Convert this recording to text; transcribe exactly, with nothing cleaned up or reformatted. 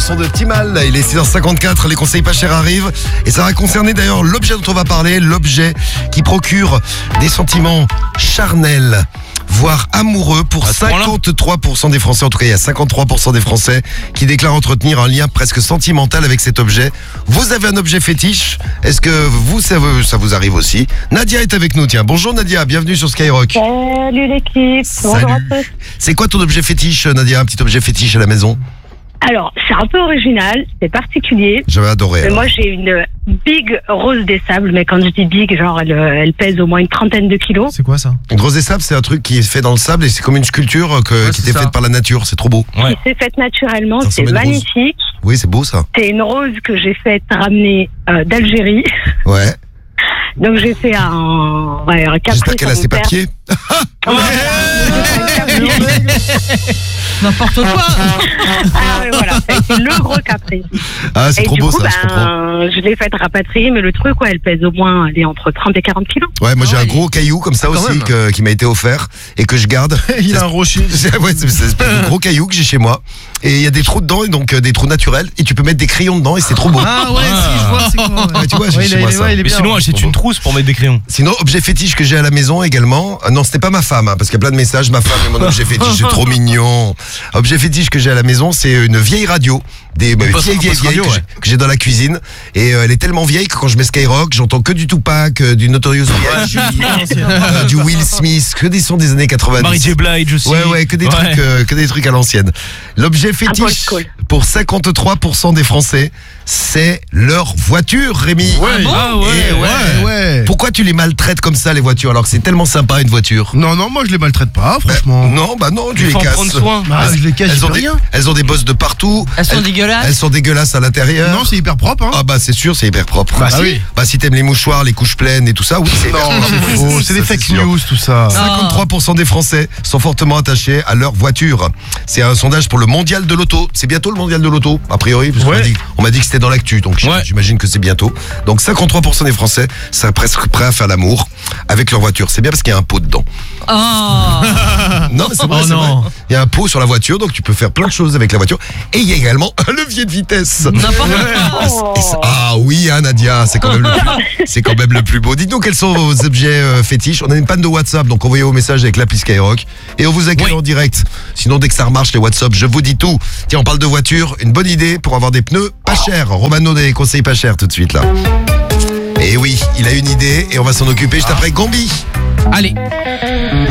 son de Timal. Il est six heures cinquante-quatre, les conseils pas chers arrivent. Et ça va concerner d'ailleurs l'objet dont on va parler, l'objet qui procure des sentiments charnels, voire amoureux pour cinquante-trois pour cent des Français. En tout cas, il y a cinquante-trois pour cent des Français qui déclarent entretenir un lien presque sentimental avec cet objet. Vous avez un objet fétiche? Est-ce que vous, ça vous, ça vous arrive aussi? Nadia est avec nous, tiens. Bonjour Nadia, bienvenue sur Skyrock. Salut l'équipe. Bonjour à tous. C'est quoi ton objet fétiche, Nadia? Un petit objet fétiche à la maison? Alors, c'est un peu original, c'est particulier. J'avais adoré. Mais moi, j'ai une big rose des sables, mais quand je dis big, genre, elle, elle pèse au moins une trentaine de kilos. C'est quoi ça? Une rose des sables, c'est un truc qui est fait dans le sable et c'est comme une sculpture que, Ouais, qui c'est était ça. faite par la nature. C'est trop beau. Ouais. Qui s'est faite naturellement, Ça c'est ressemble à une rose. magnifique. Oui, c'est beau ça. C'est une rose que j'ai faite ramener euh, d'Algérie. Ouais. Donc, j'ai fait un, ouais, un caprice. J'espère qu'elle a à mon ses père. papiers. Ouais. J'ai fait un caprice. N'importe quoi. Ah ouais, voilà, ça a été le gros caprice. Ah, c'est Et trop du beau coup, ça, je comprends. ben, je l'ai faite rapatrier, mais le truc, ouais, elle pèse au moins, elle est entre trente et quarante kilos. Ouais, moi j'ai Ah un ouais. gros caillou comme ça Quand aussi même. que- qui m'a été offert et que je garde. Il a un rocher. C'est ouais, c'est c'est une espèce de gros caillou que j'ai chez moi. Et il y a des trous dedans, et donc euh, des trous naturels. Et tu peux mettre des crayons dedans et c'est trop beau. Ah ouais, si je vois, c'est quoi? Ouais, tu vois, j'ai Ouais, chez il moi est- ça. ouais, il est Mais bien. sinon, achète une trousse pour mettre des crayons. Sinon, objet fétiche que j'ai à la maison également. Ah non, c'était pas ma femme, hein, parce qu'il y a plein de messages. Ma femme est mon objet fétiche, c'est trop mignon. Objet fétiche que j'ai à la maison, c'est une vieille radio. Des bah, poste- vieilles, vieilles, poste vieilles radio, que j'ai- ouais. que j'ai dans la cuisine. Et euh, elle est tellement vieille que quand je mets Skyrock, j'entends que du Tupac, euh, du Notorious B I G, euh, du Will Smith, que des sons des années quatre-vingt-dix. Mary J. Blige aussi. Ouais, ouais, que des Ouais. trucs, euh, que des trucs à l'ancienne. L'objet fétiche old school. pour cinquante-trois pour cent des Français, c'est leur voiture, Rémi. Ouais. Ah ouais, Eh ouais. Ouais, ouais. Pourquoi tu les maltraites comme ça, les voitures, alors que c'est tellement sympa une voiture? Non, non, moi je les maltraite pas, franchement. Non, bah non, tu Il les faut en casses. prendre soin. Bah, je les casse, Elles j'y ont, peux des, rien. elles ont des bosses de partout. Elles sont dégueulasses. Elles sont dégueulasses à l'intérieur. Non, c'est hyper propre, hein. Ah bah c'est sûr, c'est hyper propre. Bah, si. Bah si t'aimes les mouchoirs, les couches pleines et tout ça, oui, c'est hyper Non, propre. c'est faux, c'est des Ça, fake sûr. news, tout ça. cinquante-trois pour cent des Français sont fortement attachés à leur voiture. C'est un sondage pour le mondial de l'auto. C'est bientôt le mondial de l'auto, a priori, parce qu'on Ouais. m'a dit, on m'a dit que c'était dans l'actu, donc j- Ouais. j'imagine que c'est bientôt. Donc cinquante-trois pour cent des Français seraient presque prêts à faire l'amour avec leur voiture. C'est bien parce qu'il y a un pot dedans. Oh. Non, mais c'est vrai, Oh c'est non. vrai. Il y a un pot sur la voiture, donc tu peux faire plein de choses avec la voiture. Et il y a également un levier de vitesse. N'importe quoi. Oh. Et ça- Ah oui, hein, Nadia, c'est quand même le plus, c'est quand même le plus beau. Dites-nous quels sont vos objets euh, fétiches. On a une panne de WhatsApp, donc envoyez vos messages avec l'appli Skyrock et on vous accueille Oui. en direct. Sinon, dès que ça remarche les WhatsApp, je vous dis tout. Tiens, on parle de voiture, une bonne idée pour avoir des pneus pas chers. Romano des conseils pas chers tout de suite là. Et oui, il a une idée et on va s'en occuper juste après Gambi. Allez.